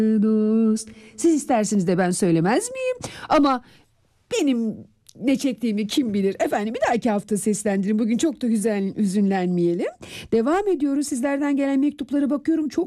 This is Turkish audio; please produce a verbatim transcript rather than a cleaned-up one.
dost. Siz istersiniz de ben söylemez miyim? Ama benim ne çektiğimi kim bilir. Efendim, bir dahaki hafta seslendirin. Bugün çok da güzel hüzünlenmeyelim. Devam ediyoruz. Sizlerden gelen mektuplara bakıyorum. Çok